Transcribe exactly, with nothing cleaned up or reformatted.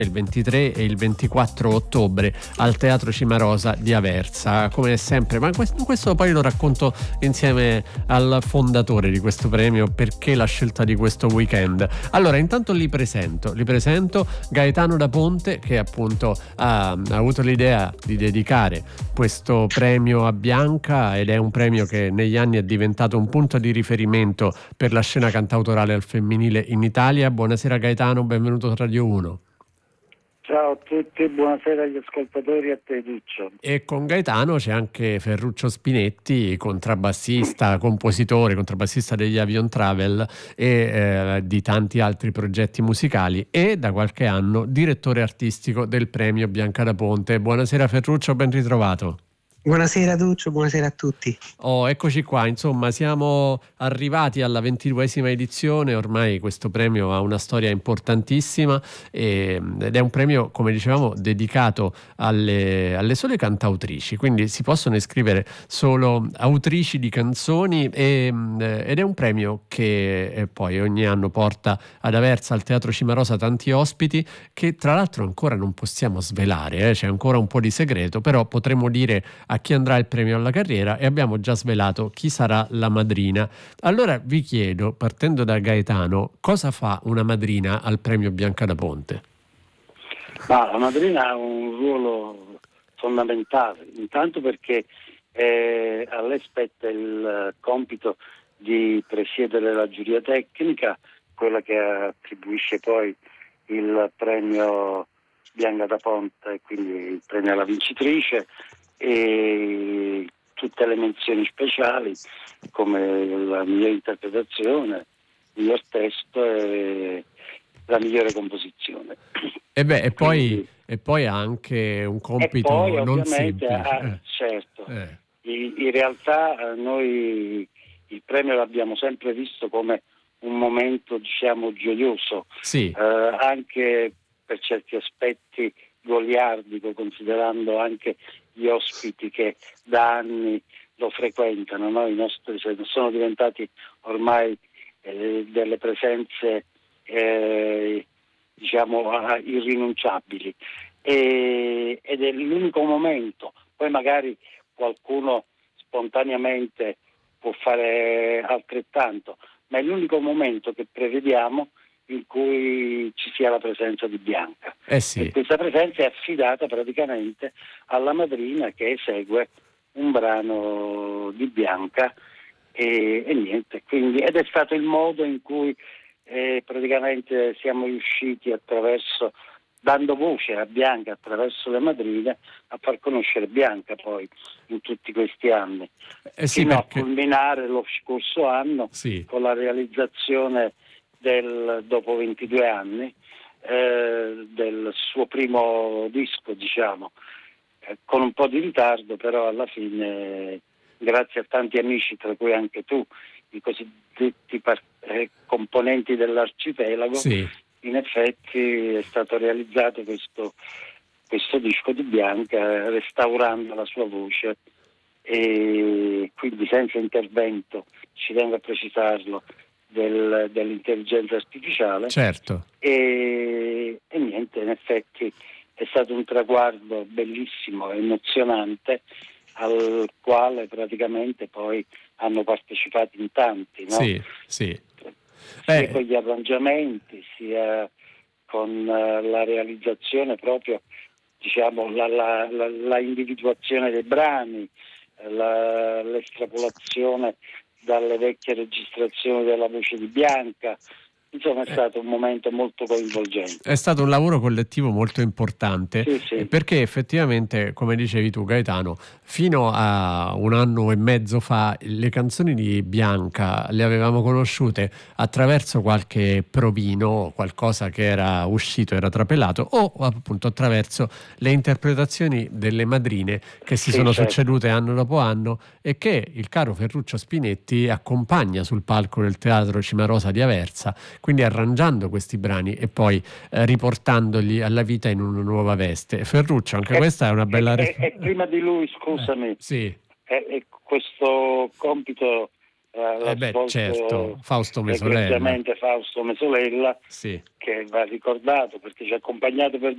il ventitré e il ventiquattro ottobre al Teatro Cimarosa di Aversa, come sempre. Ma questo, questo poi lo racconto insieme al fondatore di questo premio, perché la scelta di questo weekend. Allora, intanto li presento li presento Gaetano da Ponte, che appunto ha, ha avuto l'idea di dedicare questo premio a Bianca, ed è un premio che negli anni è diventato un punto di riferimento per la scena cantautorale al femminile in Italia. Buonasera Gaetano, benvenuto a Radio uno. Ciao a tutti, buonasera agli ascoltatori e a te Duccio. E con Gaetano c'è anche Ferruccio Spinetti, contrabbassista, compositore, contrabbassista degli Avion Travel e eh, di tanti altri progetti musicali, e da qualche anno direttore artistico del premio Bianca da Ponte. Buonasera Ferruccio, ben ritrovato. Buonasera Duccio, buonasera a tutti. Oh, eccoci qua, insomma siamo arrivati alla ventiduesima edizione, ormai questo premio ha una storia importantissima e, ed è un premio, come dicevamo, dedicato alle, alle sole cantautrici, quindi si possono iscrivere solo autrici di canzoni e, ed è un premio che eh, poi ogni anno porta ad Aversa al Teatro Cimarosa tanti ospiti che tra l'altro ancora non possiamo svelare, eh, c'è ancora un po' di segreto, però potremo dire a chi andrà il premio alla carriera, e abbiamo già svelato chi sarà la madrina. Allora vi chiedo, partendo da Gaetano, cosa fa una madrina al premio Bianca da Ponte? Ma la madrina ha un ruolo fondamentale, intanto perché eh, a lei spetta il compito di presiedere la giuria tecnica, quella che attribuisce poi il premio Bianca da Ponte, quindi il premio alla vincitrice, e tutte le menzioni speciali come la migliore interpretazione, il miglior testo e la migliore composizione. E beh, e poi, Quindi, e poi ha anche un compito poi, non ovviamente, semplice. Ha, eh. certo, eh. in, in realtà noi il premio l'abbiamo sempre visto come un momento, diciamo, gioioso, sì. eh, anche per certi aspetti goliardico, considerando anche gli ospiti che da anni lo frequentano, no? I nostri cioè, sono diventati ormai eh, delle presenze eh, diciamo irrinunciabili, e, ed è l'unico momento. Poi magari qualcuno spontaneamente può fare altrettanto, ma è l'unico momento che prevediamo in cui ci sia la presenza di Bianca. Eh sì. E questa presenza è affidata praticamente alla madrina, che esegue un brano di Bianca e, e niente, quindi, ed è stato il modo in cui eh, praticamente siamo riusciti, attraverso, dando voce a Bianca attraverso le madrine, a far conoscere Bianca poi in tutti questi anni, eh sì, fino perché... a culminare lo scorso anno sì. con la realizzazione del, dopo ventidue anni, eh, del suo primo disco, diciamo, eh, con un po' di ritardo, però alla fine, grazie a tanti amici, tra cui anche tu, i cosiddetti par- eh, componenti dell'arcipelago, sì. in effetti è stato realizzato questo, questo disco di Bianca, restaurando la sua voce, e quindi senza intervento, ci tengo a precisarlo, Del, dell'intelligenza artificiale. Certo. E, e niente, in effetti è stato un traguardo bellissimo, emozionante, al quale praticamente poi hanno partecipato in tanti, no? Sì, sì. Sia eh. con gli arrangiamenti, sia con uh, la realizzazione proprio, diciamo, la, la, la, la individuazione dei brani, la, l'estrapolazione dalle vecchie registrazioni della voce di Bianca. Insomma, è stato un momento molto coinvolgente. È stato un lavoro collettivo molto importante, sì, sì. perché effettivamente, come dicevi tu Gaetano, fino a un anno e mezzo fa le canzoni di Bianca le avevamo conosciute attraverso qualche provino, qualcosa che era uscito, era trapelato, o appunto attraverso le interpretazioni delle madrine che si sì, sono certo. succedute anno dopo anno, e che il caro Ferruccio Spinetti accompagna sul palco del Teatro Cimarosa di Aversa, quindi arrangiando questi brani e poi eh, riportandoli alla vita in una nuova veste. Ferruccio, anche e, questa è una bella... E, e, e prima di lui, scusami, eh, sì. e, e questo compito eh, l'ha eh beh, svolto certo, Fausto Mesolella. egregiamente Fausto Mesolella, sì. che va ricordato perché ci ha accompagnato per